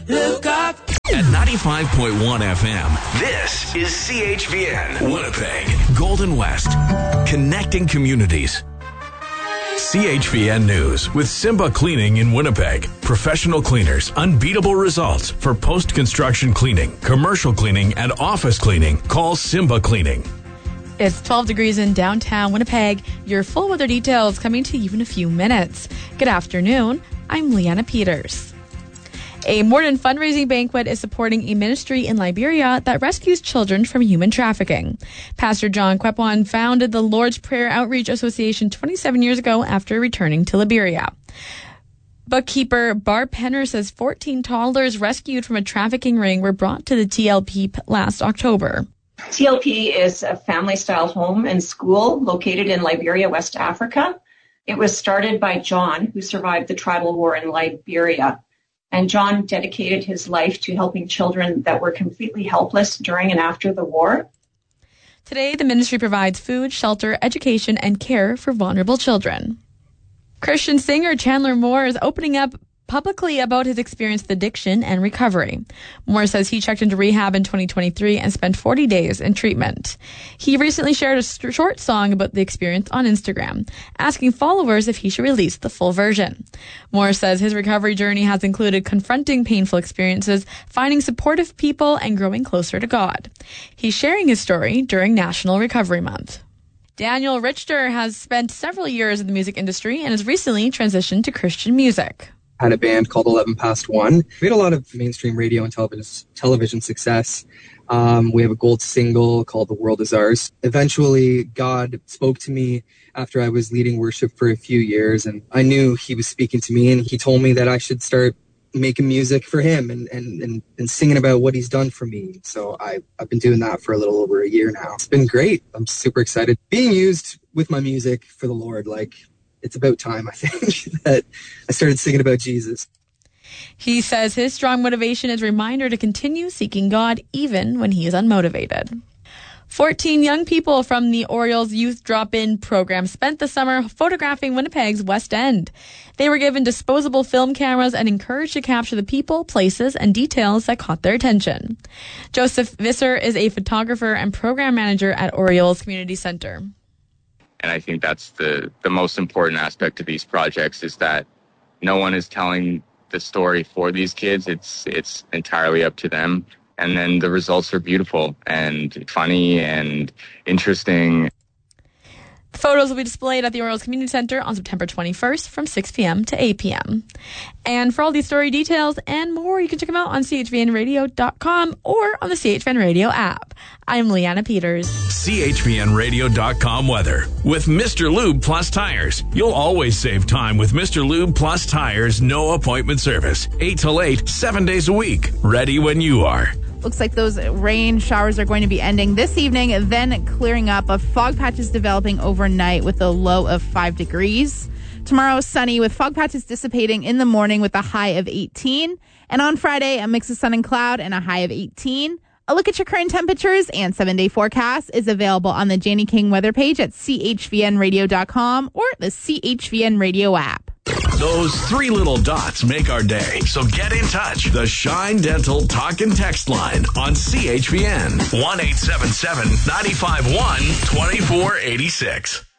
Look up. At 95.1 FM, this is CHVN, Winnipeg, Golden West, connecting communities. CHVN News with Simba Cleaning in Winnipeg. Professional cleaners, unbeatable results for post-construction cleaning, commercial cleaning, and office cleaning. Call Simba Cleaning. It's 12 degrees in downtown Winnipeg. Your full weather details coming to you in a few minutes. Good afternoon. I'm Leanna Peters. A Morden fundraising banquet is supporting a ministry in Liberia that rescues children from human trafficking. Pastor John Kwepwan founded the Lord's Prayer Outreach Association 27 years ago after returning to Liberia. Bookkeeper Barb Penner says 14 toddlers rescued from a trafficking ring were brought to the TLP last October. TLP is a family-style home and school located in Liberia, West Africa. It was started by John, who survived the tribal war in Liberia. And John dedicated his life to helping children that were completely helpless during and after the war. Today, the ministry provides food, shelter, education, and care for vulnerable children. Christian singer Chandler Moore is opening up publicly about his experience with addiction and recovery. Moore says he checked into rehab in 2023 and spent 40 days in treatment. He recently shared a short song about the experience on Instagram, asking followers if he should release the full version. Moore says his recovery journey has included confronting painful experiences, finding supportive people, and growing closer to God. He's sharing his story during National Recovery Month. Daniel Richter has spent several years in the music industry and has recently transitioned to Christian music. Had a band called 11 Past 1. We had a lot of mainstream radio and television success. We have a gold single called The World Is Ours. Eventually, God spoke to me after I was leading worship for a few years, and I knew he was speaking to me, and he told me that I should start making music for him and singing about what he's done for me. So I've been doing that for a little over a year now. It's been great. I'm super excited. Being used with my music for the Lord, it's about time, I think, that I started singing about Jesus. He says his strong motivation is a reminder to continue seeking God even when he is unmotivated. 14 young people from the Orioles Youth Drop-In program spent the summer photographing Winnipeg's West End. They were given disposable film cameras and encouraged to capture the people, places, and details that caught their attention. Joseph Visser is a photographer and program manager at Orioles Community Center. And I think that's the most important aspect of these projects is that no one is telling the story for these kids. It's entirely up to them. And then the results are beautiful and funny and interesting. The photos will be displayed at the Orioles Community Center on September 21st from 6 p.m. to 8 p.m. And for all these story details and more, you can check them out on chvnradio.com or on the CHVN Radio app. I'm Leanna Peters. CHVNradio.com weather. With Mr. Lube Plus Tires. You'll always save time with Mr. Lube Plus Tires no appointment service. 8 till 8, 7 days a week. Ready when you are. Looks like those rain showers are going to be ending this evening, then clearing up. A fog patches developing overnight with a low of 5 degrees. Tomorrow, sunny with fog patches dissipating in the morning with a high of 18. And on Friday, a mix of sun and cloud and a high of 18. A look at your current temperatures and 7-day forecast is available on the Janie King weather page at chvnradio.com or the CHVN Radio app. Those 3 little dots make our day. So get in touch. The Shine Dental Talk and Text line on CHVN. 1-877-951-2486.